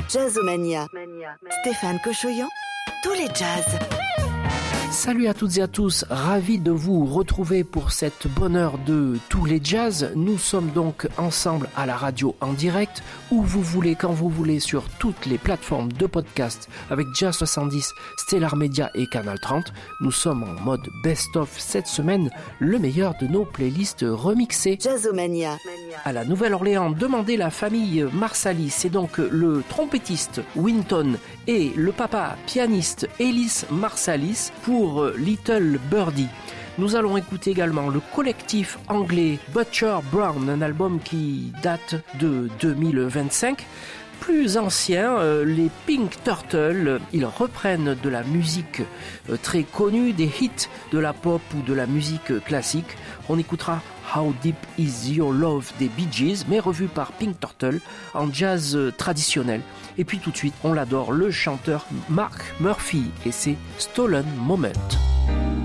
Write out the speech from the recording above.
Jazzomania. Stéphane Cochoyan, tous les jazz. Salut à toutes et à tous, ravi de vous retrouver pour cette bonne heure de tous les jazz. Nous sommes donc ensemble à la radio en direct, où vous voulez, quand vous voulez, sur toutes les plateformes de podcast avec Jazz 70, Stellar Media et Canal 30. Nous sommes en mode best-of cette semaine, le meilleur de nos playlists remixées. Jazzomania. À la Nouvelle-Orléans, demandez la famille Marsalis, c'est donc le trompettiste Winton et le papa pianiste Ellis Marsalis pour Little Birdie. Nous allons écouter également le collectif anglais Butcher Brown, un album qui date de 2025. Plus ancien, les Pink Turtle, ils reprennent de la musique très connue, des hits de la pop ou de la musique classique. On écoutera How Deep Is Your Love des Bee Gees, mais revu par Pink Turtle en jazz traditionnel. Et puis tout de suite, on l'adore, le chanteur Mark Murphy, et c'est Stolen Moment.